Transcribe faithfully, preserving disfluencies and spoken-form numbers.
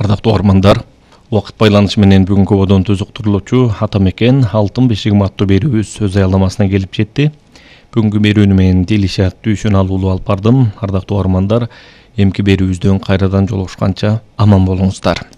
Ардактуу угармандар, убакыт байланышы менен бүгүнкү бодон түзүктүрүлүүчү Ата мекен алтын бешигим аттуу берүүбүз өз аялдамасына келип жетти. Бүгүнкү берүүнү мен Дилишат Дүйшөналуулу алып бардым. Ардактуу угармандар, эмки берүүбүздөн кайрадан жолугушканча аман болуңуздар.